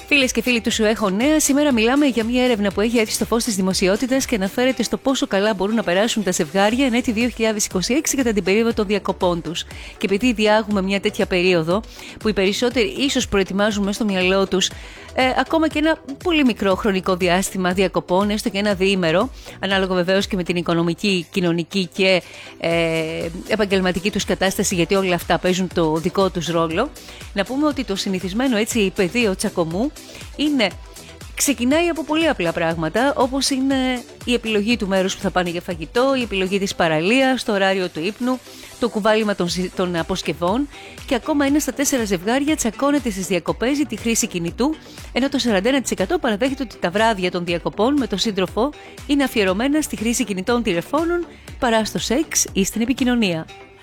Φίλες και φίλοι του Σου Έχω Νέα, σήμερα μιλάμε για μια έρευνα που έχει έρθει στο φως της δημοσιότητας και αναφέρεται στο πόσο καλά μπορούν να περάσουν τα ζευγάρια εν έτη 2026 κατά την περίοδο των διακοπών τους. Και επειδή διάγουμε μια τέτοια περίοδο που οι περισσότεροι ίσως προετοιμάζουν μέσα στο μυαλό τους ακόμα και ένα πολύ μικρό χρονικό διάστημα διακοπών, έστω και ένα διήμερο, ανάλογα βεβαίως και με την οικονομική, κοινωνική και επαγγελματική τους κατάσταση, γιατί όλα αυτά παίζουν το δικό τους ρόλο. Να πούμε ότι το συνηθισμένο έτσι πεδίο τσακωμού ξεκινάει από πολύ απλά πράγματα, όπως είναι η επιλογή του μέρους που θα πάνε για φαγητό, η επιλογή της παραλίας, το ωράριο του ύπνου, το κουβάλιμα των αποσκευών, και ακόμα 1 στα 4 ζευγάρια τσακώνεται στις διακοπές για τη χρήση κινητού, ενώ το 41% παραδέχεται ότι τα βράδια των διακοπών με τον σύντροφο είναι αφιερωμένα στη χρήση κινητών τηλεφώνων παρά στο σεξ ή στην επικοινωνία.